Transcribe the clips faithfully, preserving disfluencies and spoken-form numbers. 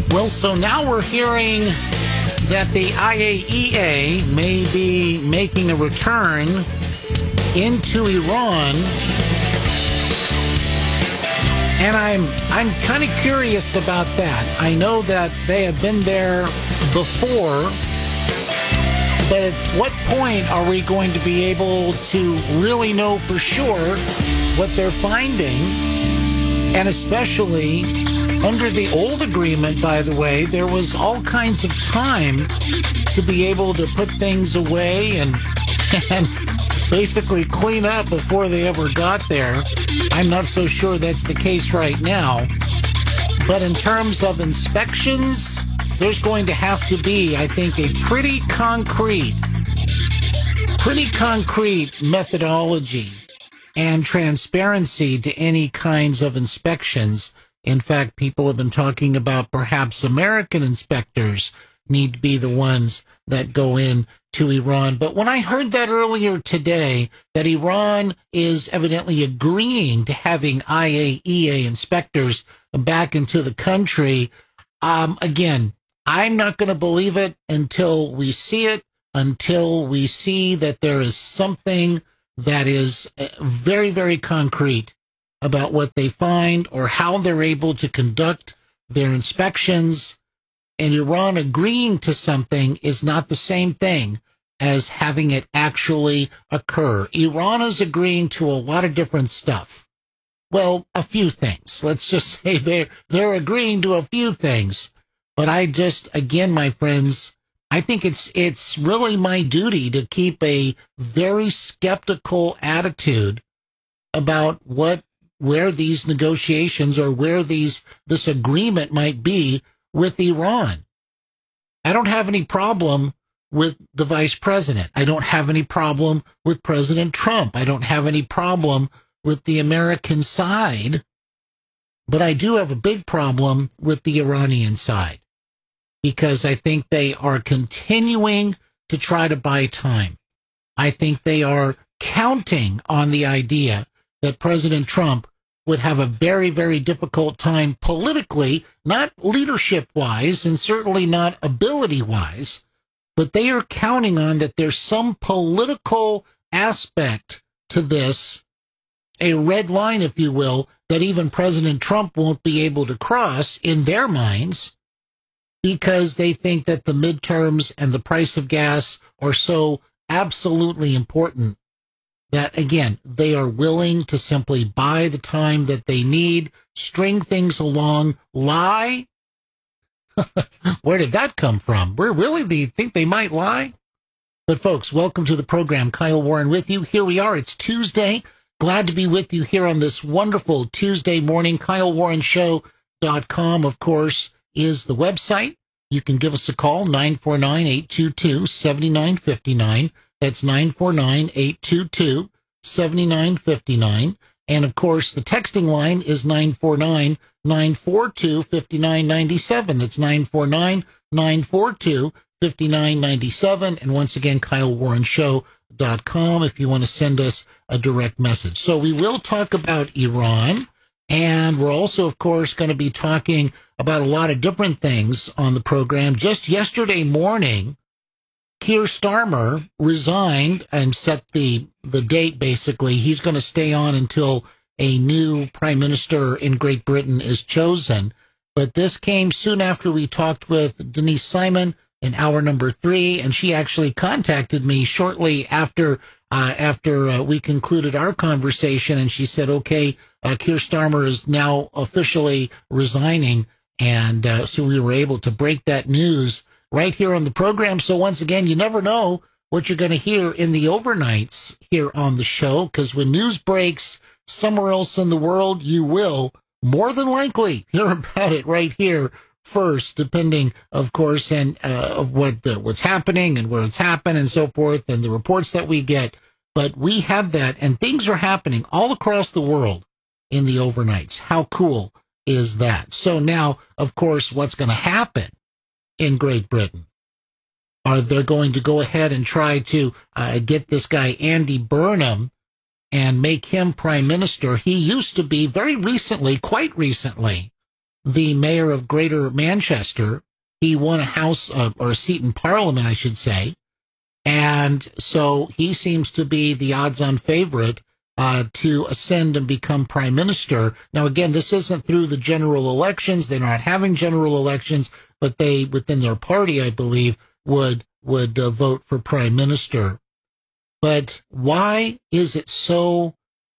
Well, so now we're hearing that the I A E A may be making a return into Iran. And I'm I'm kind of curious about that. I know that they have been there before, but at what point are we going to be able to really know for sure what they're finding? And especially under the old agreement, by the way, there was all kinds of time to be able to put things away and and basically clean up before they ever got there. I'm not so sure that's the case right now. But in terms of inspections, there's going to have to be, I think, a pretty concrete, pretty concrete methodology and transparency to any kinds of inspections. In fact, people have been talking about perhaps American inspectors need to be the ones that go in to Iran. But when I heard that earlier today, that Iran is evidently agreeing to having I A E A inspectors back into the country, um, again, I'm not going to believe it until we see it, until we see that there is something that is very, very concrete about what they find or how they're able to conduct their inspections. And Iran agreeing to something is not the same thing as having it actually occur. Iran is agreeing to a lot of different stuff. Well, a few things. Let's just say they're, they're agreeing to a few things. But I just, again, my friends, I think it's it's really my duty to keep a very skeptical attitude about what where these negotiations or where these this agreement might be with Iran. I don't have any problem with the vice president. I don't have any problem with President Trump. I don't have any problem with the American side. But I do have a big problem with the Iranian side, because I think they are continuing to try to buy time. I think they are counting on the idea that President Trump would have a very, very difficult time politically, not leadership-wise and certainly not ability-wise, but they are counting on that there's some political aspect to this, a red line, if you will, that even President Trump won't be able to cross in their minds, because they think that the midterms and the price of gas are so absolutely important that, again, they are willing to simply buy the time that they need, string things along, lie. Where did that come from? Where really do you think they might lie? But folks, welcome to the program. Kyle Warren with you. Here we are. It's Tuesday. Glad to be with you here on this wonderful Tuesday morning. Kyle Warren Show dot com, of course, is the website. You can give us a call, nine four nine, eight two two, seven nine five nine. That's nine four nine, eight two two, seven nine five nine. And, of course, the texting line is nine four nine, nine four two, five nine nine seven. That's nine four nine, nine four two, five nine nine seven. And once again, Kyle Warren Show dot com if you want to send us a direct message. So we will talk about Iran. And we're also, of course, going to be talking about a lot of different things on the program. Just yesterday morning, Keir Starmer resigned and set the, the date, basically. He's going to stay on until a new prime minister in Great Britain is chosen. But this came soon after we talked with Denise Simon in hour number three, and she actually contacted me shortly after uh, after uh, we concluded our conversation, and she said, okay, uh, Keir Starmer is now officially resigning, and uh, so we were able to break that news right here on the program. So once again, you never know what you're going to hear in the overnights here on the show, because when news breaks somewhere else in the world, you will more than likely hear about it right here first, depending, of course, and uh, of what the, what's happening and where it's happened and so forth, and the reports that we get. But we have that, and things are happening all across the world in the overnights. How cool is that? So now, of course, what's going to happen in Great Britain? Are they going to go ahead and try to uh, get this guy Andy Burnham and make him prime minister? He used to be very recently, quite recently, the mayor of Greater Manchester. He won a house uh, or a seat in Parliament, I should say. And so he seems to be the odds-on favorite uh, to ascend and become prime minister. Now, again, this isn't through the general elections. They're not having general elections, but they, within their party, I believe, would would uh, vote for prime minister. But why is it so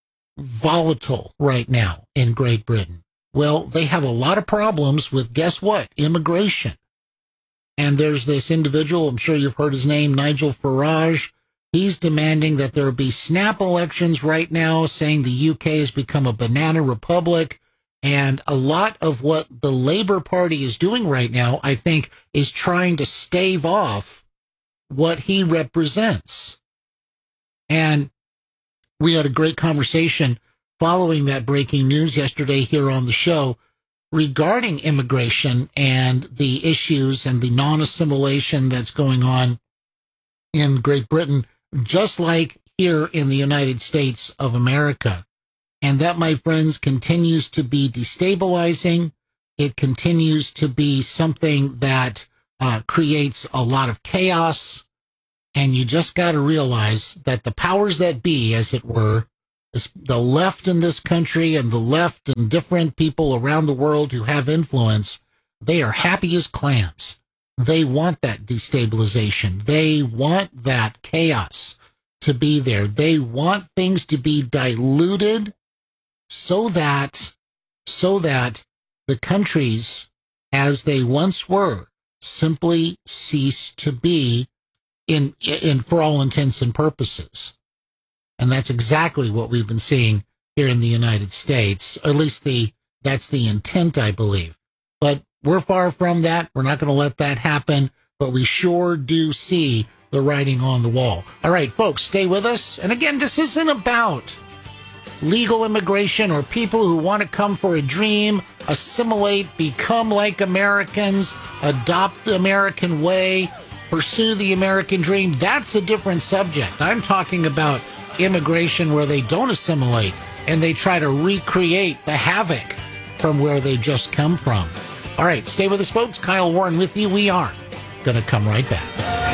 volatile right now in Great Britain? Well, they have a lot of problems with, guess what? Immigration. And there's this individual, I'm sure you've heard his name, Nigel Farage. He's demanding that there be snap elections right now, saying the U K has become a banana republic. And a lot of what the Labour Party is doing right now, I think, is trying to stave off what he represents. And we had a great conversation following that breaking news yesterday here on the show regarding immigration and the issues and the non-assimilation that's going on in Great Britain, just like here in the United States of America. And that, my friends, continues to be destabilizing. It continues to be something that uh, creates a lot of chaos. And you just got to realize that the powers that be, as it were, the left in this country and the left and different people around the world who have influence, they are happy as clams. They want that destabilization. They want that chaos to be there. They want things to be diluted so that, so that the countries, as they once were, simply cease to be in, in for all intents and purposes. And that's exactly what we've been seeing here in the United States. Or at least the that's the intent, I believe. But we're far from that. We're not going to let that happen. But we sure do see the writing on the wall. All right, folks, stay with us. And again, this isn't about legal immigration or people who want to come for a dream, assimilate, become like Americans, adopt the American way, pursue the American dream. That's a different subject. I'm talking about immigration where they don't assimilate and they try to recreate the havoc from where they just come from. All right, stay with us, folks. Kyle Warren with you. We are going to come right back.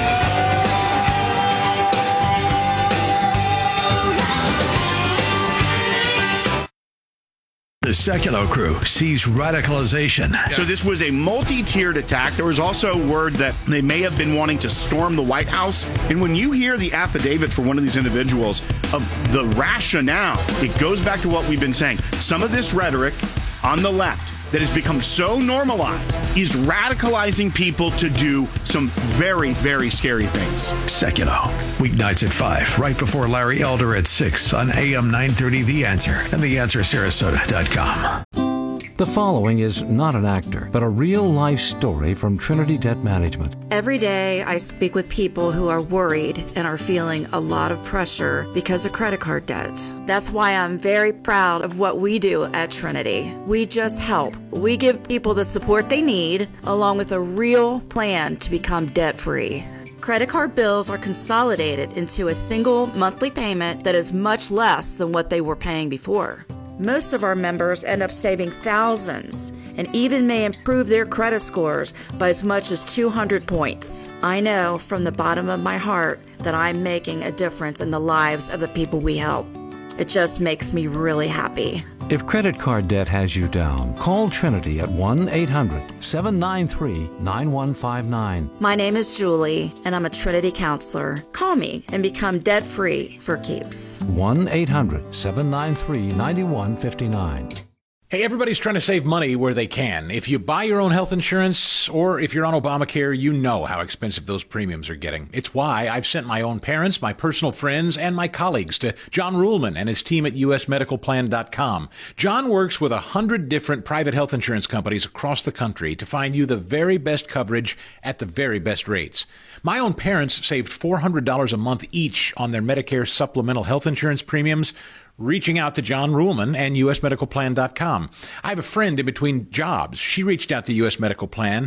The Sekulow crew sees radicalization. So this was a multi-tiered attack. There was also word that they may have been wanting to storm the White House. And when you hear the affidavits for one of these individuals of the rationale, it goes back to what we've been saying. Some of this rhetoric on the left that has become so normalized is radicalizing people to do some very, very scary things. Sekulow, weeknights at five, right before Larry Elder at six on A M nine thirty The Answer and the answer sarasota dot com. The following is not an actor, but a real-life story from Trinity Debt Management. Every day I speak with people who are worried and are feeling a lot of pressure because of credit card debt. That's why I'm very proud of what we do at Trinity. We just help. We give people the support they need, along with a real plan to become debt-free. Credit card bills are consolidated into a single monthly payment that is much less than what they were paying before. Most of our members end up saving thousands and even may improve their credit scores by as much as two hundred points. I know from the bottom of my heart that I'm making a difference in the lives of the people we help. It just makes me really happy. If credit card debt has you down, call Trinity at one eight hundred seven nine three nine one five nine. My name is Julie, and I'm a Trinity counselor. Call me and become debt-free for keeps. one eight hundred seven nine three nine one five nine. Hey, everybody's trying to save money where they can. If you buy your own health insurance or if you're on Obamacare, you know how expensive those premiums are getting. It's why I've sent my own parents, my personal friends, and my colleagues to John Ruhlman and his team at U S medical plan dot com. John works with a hundred different private health insurance companies across the country to find you the very best coverage at the very best rates. My own parents saved four hundred dollars a month each on their Medicare supplemental health insurance premiums, reaching out to John Ruhlman and U S medical plan dot com. I have a friend in between jobs. She reached out to U S Medical Plan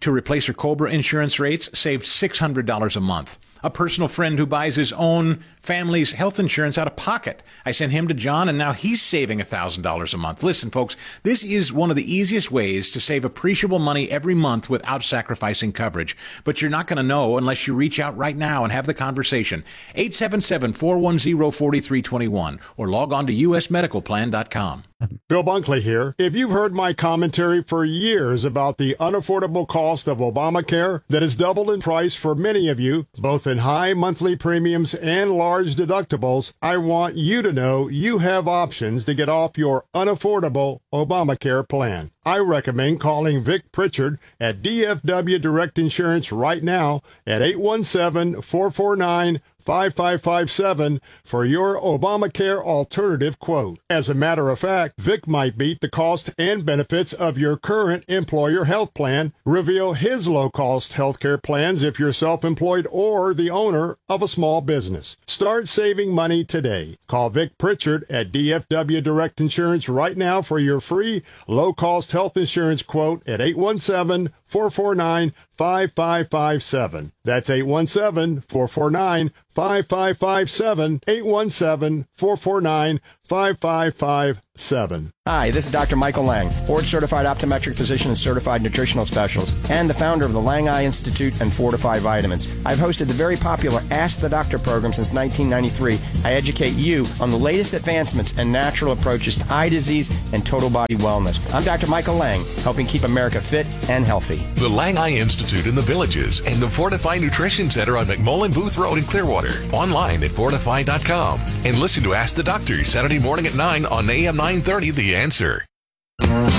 to replace her COBRA insurance rates saved six hundred dollars a month. A personal friend who buys his own family's health insurance out of pocket. I sent him to John, and now he's saving one thousand dollars a month. Listen, folks, this is one of the easiest ways to save appreciable money every month without sacrificing coverage. But you're not going to know unless you reach out right now and have the conversation. eight seven seven, four one zero, four three two one or log on to u s medical plan dot com. Bill Bunkley here. If you've heard my commentary for years about the unaffordable cost of Obamacare that has doubled in price for many of you, both in high monthly premiums and large deductibles, I want you to know you have options to get off your unaffordable Obamacare plan. I recommend calling Vic Pritchard at D F W Direct Insurance right now at eight one seven, four four nine, five five five seven for your Obamacare alternative quote. As a matter of fact, Vic might beat the cost and benefits of your current employer health plan, reveal his low-cost healthcare plans if you're self-employed or the owner of a small business. Start saving money today. Call Vic Pritchard at D F W Direct Insurance right now for your free low-cost health insurance quote at eight one seven, four four nine, five five five seven. That's eight one seven, four four nine, five five five seven, eight one seven, four four nine, five five five seven. Hi, this is Doctor Michael Lang, board-certified optometric physician and certified nutritional specialist, and the founder of the Lang Eye Institute and Fortify Vitamins. I've hosted the very popular Ask the Doctor program since nineteen ninety-three. I educate you on the latest advancements and natural approaches to eye disease and total body wellness. I'm Doctor Michael Lang, helping keep America fit and healthy. The Lang Eye Institute in the Villages and the Fortify Nutrition Center on McMullen Booth Road in Clearwater. Online at fortify dot com. And listen to Ask the Doctor Saturday morning at nine on A M nine thirty The Answer.